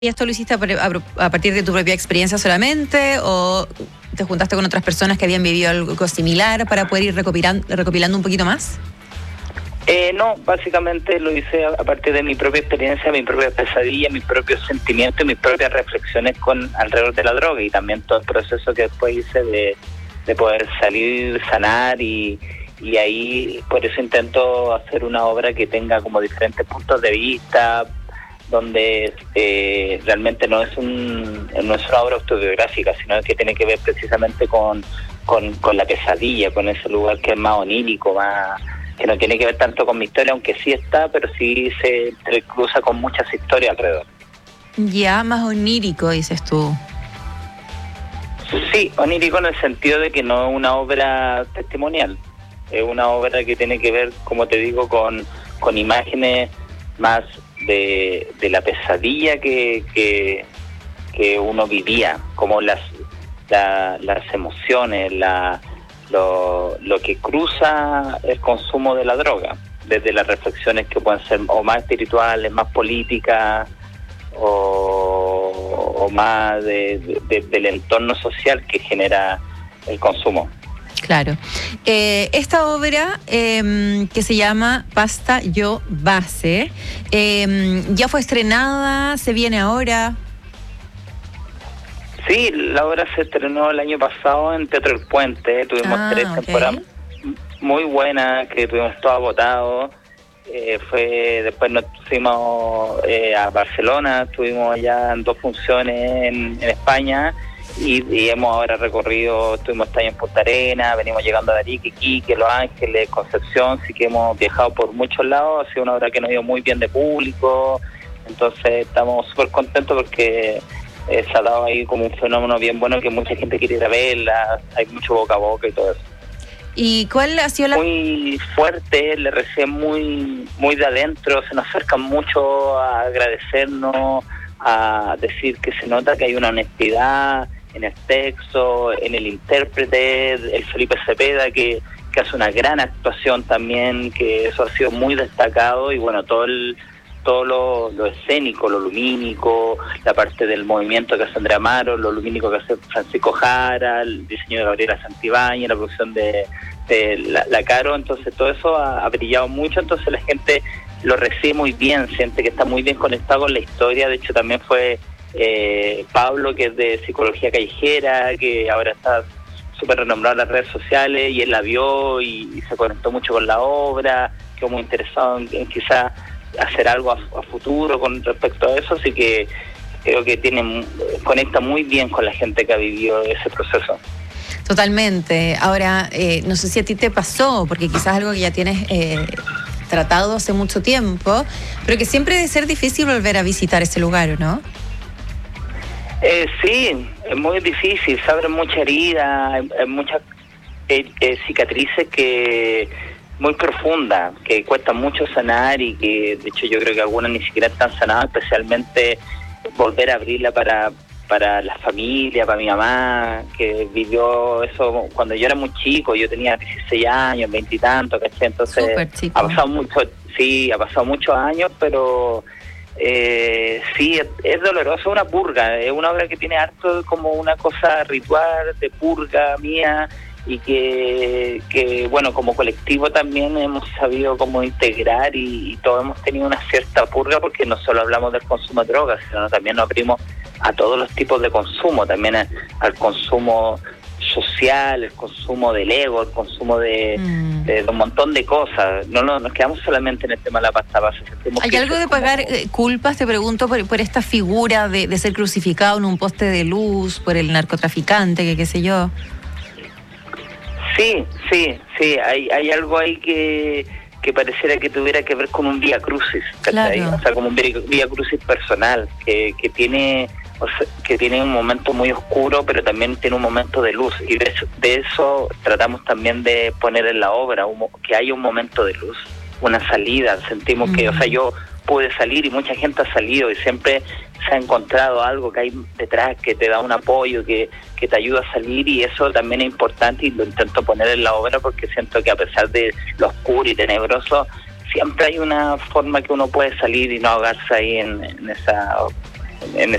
¿Y esto lo hiciste a partir de tu propia experiencia solamente o te juntaste con otras personas que habían vivido algo similar para poder ir recopilando un poquito más? No, básicamente lo hice a partir de mi propia experiencia, mi propia pesadilla, mis propios sentimientos y mis propias reflexiones alrededor de la droga, y también todo el proceso que después hice de poder salir, sanar, y ahí por eso intento hacer una obra que tenga como diferentes puntos de vista, donde realmente no es una obra autobiográfica, sino que tiene que ver precisamente con la pesadilla, con ese lugar que es más onírico, que no tiene que ver tanto con mi historia, aunque sí está, pero sí se cruza con muchas historias alrededor. Ya, más onírico, dices tú. Sí, onírico en el sentido de que no es una obra testimonial, es una obra que tiene que ver, como te digo, con imágenes más de la pesadilla que uno vivía, como las emociones, lo que cruza el consumo de la droga, desde las reflexiones que pueden ser o más espirituales, más políticas, o más del entorno social que genera el consumo. Claro. Esta obra que se llama Pasta Yo Base, ¿ya fue estrenada? ¿Se viene ahora? Sí, la obra se estrenó el año pasado en Teatro El Puente. Tuvimos 3 temporadas muy buenas, que tuvimos todo agotado. Después nos fuimos a Barcelona, estuvimos ya en 2 funciones en España, y hemos ahora recorrido, estuvimos este año en Punta Arenas, venimos llegando a Arica, Iquique, Los Ángeles, Concepción, así que hemos viajado por muchos lados. Ha sido una obra que nos ha ido muy bien de público, entonces estamos súper contentos porque se ha dado ahí como un fenómeno bien bueno, que mucha gente quiere ir a verla, hay mucho boca a boca y todo eso. ¿Y cuál ha sido Muy fuerte, le reciben muy de adentro, se nos acercan mucho a agradecernos, a decir que se nota que hay una honestidad en el texto, en el intérprete, el Felipe Cepeda, que hace una gran actuación también, que eso ha sido muy destacado, y bueno, todo lo escénico, lo lumínico, la parte del movimiento que hace Andrea Amaro, lo lumínico que hace Francisco Jara, el diseño de Gabriela Santibáñez, la producción de la Caro, entonces todo eso ha brillado mucho, entonces la gente lo recibe muy bien, siente que está muy bien conectado con la historia. De hecho también fue Pablo, que es de Psicología Callejera, que ahora está súper renombrado en las redes sociales, y él la vio y se conectó mucho con la obra, quedó muy interesado en quizás hacer algo a futuro con respecto a eso, así que creo que conecta muy bien con la gente que ha vivido ese proceso. Totalmente. Ahora, no sé si a ti te pasó, porque quizás algo que ya tienes tratado hace mucho tiempo, pero que siempre debe ser difícil volver a visitar ese lugar, ¿no? Sí, es muy difícil, se abren muchas heridas, hay muchas cicatrices que muy profundas, que cuesta mucho sanar, y que de hecho yo creo que algunas ni siquiera están sanadas, especialmente volver a abrirla para la familia, para mi mamá, que vivió eso cuando yo era muy chico. Yo tenía 16 años, 20 y tantos, ¿cachai? Entonces ha pasado muchos años, pero sí, es doloroso, es una purga, es una obra que tiene harto como una cosa ritual de purga mía, y que bueno, como colectivo también hemos sabido cómo integrar, y todos hemos tenido una cierta purga, porque no solo hablamos del consumo de drogas, sino también nos abrimos a todos los tipos de consumo, también al consumo social, el consumo del ego, el consumo de un montón de cosas. No nos quedamos solamente en el tema de la pasta base. ¿Hay algo de pagar culpas, te pregunto, por esta figura de ser crucificado en un poste de luz por el narcotraficante, que qué sé yo? Sí, hay algo ahí que pareciera que tuviera que ver con un vía crucis, claro. O sea, como un vía crucis personal, que tiene un momento muy oscuro, pero también tiene un momento de luz, y de eso tratamos también de poner en la obra, que haya un momento de luz, una salida. Sentimos que, o sea, yo pude salir y mucha gente ha salido, y siempre se ha encontrado algo que hay detrás que te da un apoyo, que te ayuda a salir, y eso también es importante, y lo intento poner en la obra, porque siento que a pesar de lo oscuro y tenebroso, siempre hay una forma que uno puede salir y no ahogarse ahí en en